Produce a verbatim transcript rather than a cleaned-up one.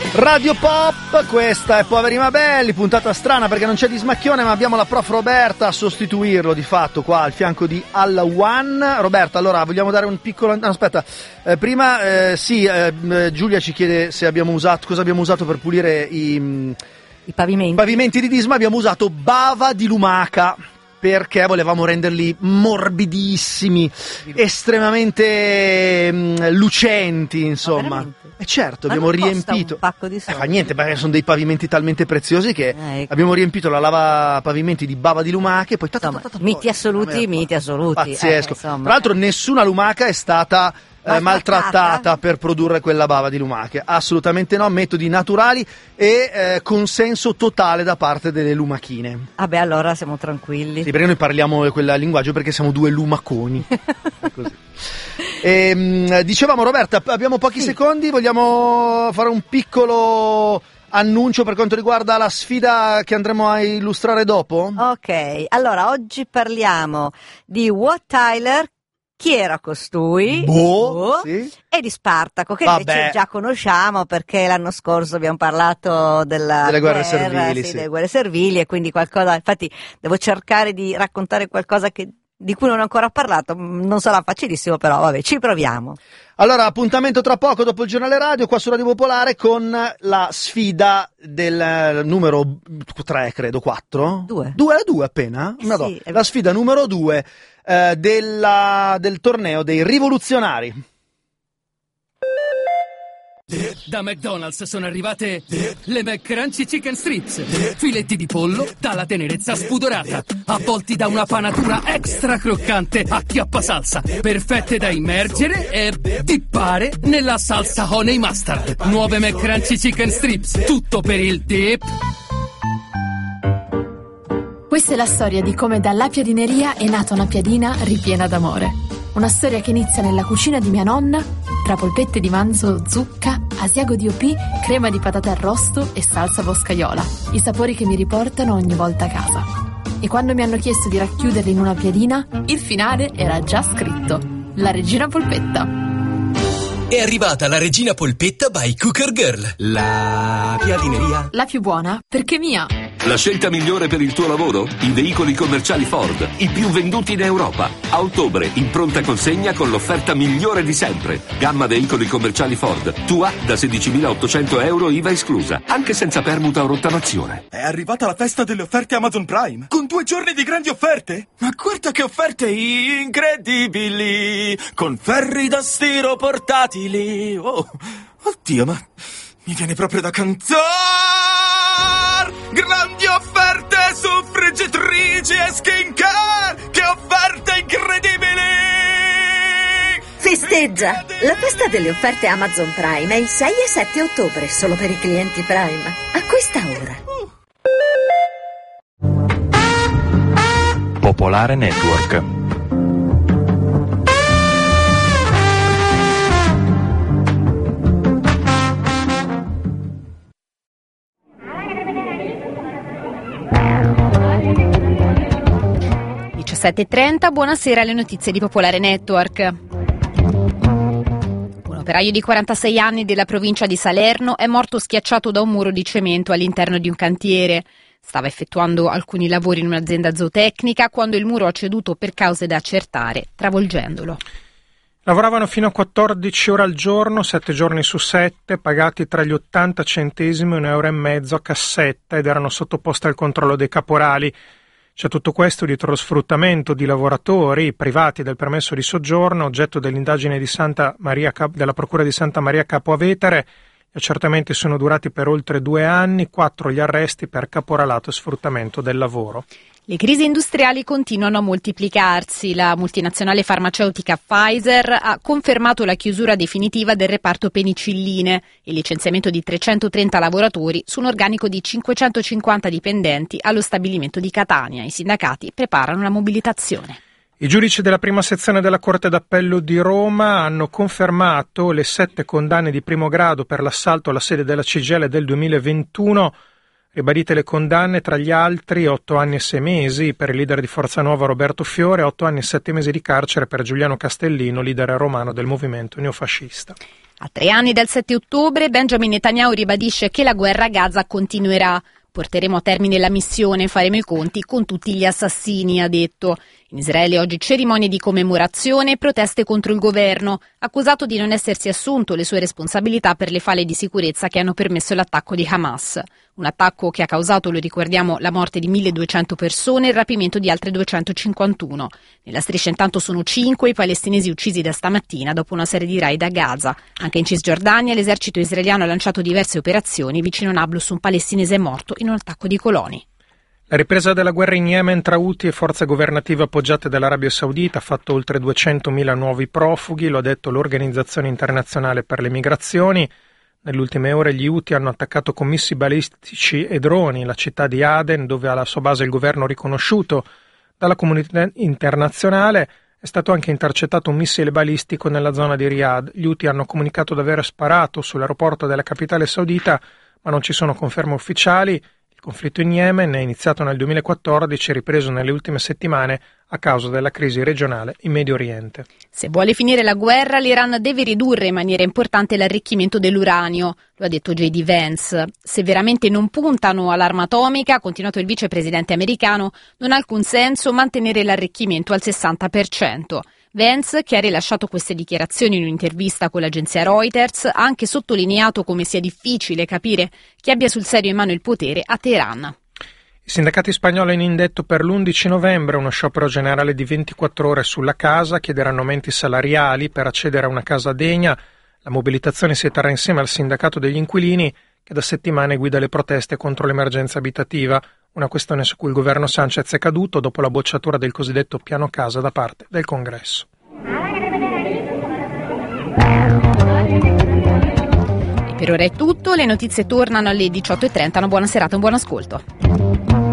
Radio Pop, questa è Poveri ma Belli, puntata strana perché non c'è Dismacchione, ma abbiamo la prof Roberta a sostituirlo di fatto qua al fianco di Alla One. Roberta, allora vogliamo dare un piccolo... No, aspetta, eh, prima eh, sì, eh, Giulia ci chiede se abbiamo usato, cosa abbiamo usato per pulire i, i pavimenti. pavimenti di Disma. Abbiamo usato bava di lumaca, perché volevamo renderli morbidissimi, estremamente mh, lucenti, insomma. E certo, ma abbiamo non costa riempito. Un pacco di soldi. Eh, fa niente, perché sono dei pavimenti talmente preziosi che eh, ecco. abbiamo riempito la lava pavimenti di bava di lumaca e poi ta, ta, ta, ta, ta, miti poi, assoluti, miti assoluti. Pazzesco. Eh, Tra l'altro nessuna lumaca è stata eh, maltrattata per produrre quella bava di lumache, assolutamente no, metodi naturali e eh, consenso totale da parte delle lumachine. Vabbè, allora siamo tranquilli. Sì, perché noi parliamo quel linguaggio perché siamo due lumaconi. Così. E, mh, dicevamo, Roberta, abbiamo pochi sì. secondi, vogliamo fare un piccolo annuncio per quanto riguarda la sfida che andremo a illustrare dopo? Ok, allora oggi parliamo di Wat Tyler. Chi era costui? Boh, boh. Sì. E di Spartaco, che Vabbè. invece già conosciamo perché l'anno scorso abbiamo parlato della delle guerre guerra, servili, sì, sì. delle guerre servili, e quindi qualcosa, infatti devo cercare di raccontare qualcosa che, di cui non ho ancora parlato, non sarà facilissimo, però vabbè, ci proviamo. Allora, appuntamento tra poco dopo il giornale radio qua su Radio Popolare con la sfida del numero tre, credo, quattro? Due. Due, due appena? Eh No, sì, la sfida numero due eh, della, del torneo dei rivoluzionari. Da McDonald's sono arrivate le McCrunchy Chicken Strips, filetti di pollo dalla tenerezza spudorata, avvolti da una panatura extra croccante a chiappa salsa, perfette da immergere e dippare nella salsa honey mustard. Nuove McCrunchy Chicken Strips, tutto per il dip. Questa è la storia di come dalla piadineria è nata una piadina ripiena d'amore. Una storia che inizia nella cucina di mia nonna, tra polpette di manzo, zucca, asiago di O P, crema di patate arrosto e salsa boscaiola, i sapori che mi riportano ogni volta a casa. E quando mi hanno chiesto di racchiuderli in una piadina, il finale era già scritto: la regina polpetta. È arrivata la regina polpetta by Cooker Girl. La piadineria. La più buona perché mia. La scelta migliore per il tuo lavoro? I veicoli commerciali Ford, i più venduti in Europa. A ottobre, in pronta consegna con l'offerta migliore di sempre. Gamma veicoli commerciali Ford, tua da sedicimilaottocento euro I V A esclusa, anche senza permuta o rottamazione. È arrivata la festa delle offerte Amazon Prime, con due giorni di grandi offerte. Ma guarda che offerte incredibili, con ferri da stiro portatili. Oh, oddio, ma mi viene proprio da cantare. Grandi offerte su friggitrici e skincare! Che offerte incredibili! Festeggia! La festa delle offerte Amazon Prime è il sei e sette ottobre, solo per i clienti Prime. A questa ora. Popolare Network. diciassette e trenta, buonasera, alle notizie di Popolare Network. Un operaio di quarantasei anni della provincia di Salerno è morto schiacciato da un muro di cemento all'interno di un cantiere. Stava effettuando alcuni lavori in un'azienda zootecnica quando il muro ha ceduto per cause da accertare, travolgendolo. Lavoravano fino a quattordici ore al giorno, sette giorni su sette, pagati tra gli ottanta centesimi e un euro e mezzo a cassetta ed erano sottoposti al controllo dei caporali. C'è tutto questo dietro lo sfruttamento di lavoratori privati del permesso di soggiorno, oggetto dell'indagine di Santa Maria, della Procura di Santa Maria Capua Vetere. Gli accertamenti sono durati per oltre due anni, quattro gli arresti per caporalato e sfruttamento del lavoro. Le crisi industriali continuano a moltiplicarsi. La multinazionale farmaceutica Pfizer ha confermato la chiusura definitiva del reparto penicilline e il licenziamento di trecentotrenta lavoratori su un organico di cinquecentocinquanta dipendenti allo stabilimento di Catania. I sindacati preparano la mobilitazione. I giudici della prima sezione della Corte d'Appello di Roma hanno confermato le sette condanne di primo grado per l'assalto alla sede della C G I L del duemilaventuno. Ribadite le condanne, tra gli altri otto anni e sei mesi per il leader di Forza Nuova Roberto Fiore, otto anni e sette mesi di carcere per Giuliano Castellino, leader romano del movimento neofascista. A tre anni dal sette ottobre, Benjamin Netanyahu ribadisce che la guerra a Gaza continuerà. Porteremo a termine la missione e faremo i conti con tutti gli assassini, ha detto. In Israele oggi cerimonie di commemorazione e proteste contro il governo, accusato di non essersi assunto le sue responsabilità per le falle di sicurezza che hanno permesso l'attacco di Hamas. Un attacco che ha causato, lo ricordiamo, la morte di milleduecento persone e il rapimento di altre duecentocinquantuno. Nella striscia intanto sono cinque i palestinesi uccisi da stamattina dopo una serie di raid a Gaza. Anche in Cisgiordania l'esercito israeliano ha lanciato diverse operazioni. Vicino Nablus un palestinese è morto in un attacco di coloni. La ripresa della guerra in Yemen tra Houthi e forze governative appoggiate dall'Arabia Saudita ha fatto oltre duecentomila nuovi profughi, lo ha detto l'Organizzazione Internazionale per le Migrazioni. Nelle ultime ore gli Houthi hanno attaccato con missili balistici e droni la città di Aden, dove ha la sua base il governo riconosciuto dalla comunità internazionale. È stato anche intercettato un missile balistico nella zona di Riyadh. Gli Houthi hanno comunicato di aver sparato sull'aeroporto della capitale saudita, ma non ci sono conferme ufficiali. Il conflitto in Yemen è iniziato nel duemilaquattordici e ripreso nelle ultime settimane a causa della crisi regionale in Medio Oriente. Se vuole finire la guerra, l'Iran deve ridurre in maniera importante l'arricchimento dell'uranio, lo ha detto J D Vance. Se veramente non puntano all'arma atomica, ha continuato il vicepresidente americano, non ha alcun senso mantenere l'arricchimento al sessanta per cento. Vance, che ha rilasciato queste dichiarazioni in un'intervista con l'agenzia Reuters, ha anche sottolineato come sia difficile capire chi abbia sul serio in mano il potere a Teheran. I sindacati spagnoli hanno indetto per l'undici novembre uno sciopero generale di ventiquattro ore sulla casa, chiederanno aumenti salariali per accedere a una casa degna. La mobilitazione si terrà insieme al sindacato degli inquilini, che da settimane guida le proteste contro l'emergenza abitativa, una questione su cui il governo Sanchez è caduto dopo la bocciatura del cosiddetto piano casa da parte del Congresso. E per ora è tutto, le notizie tornano alle diciotto e trenta, una buona serata, un buon ascolto.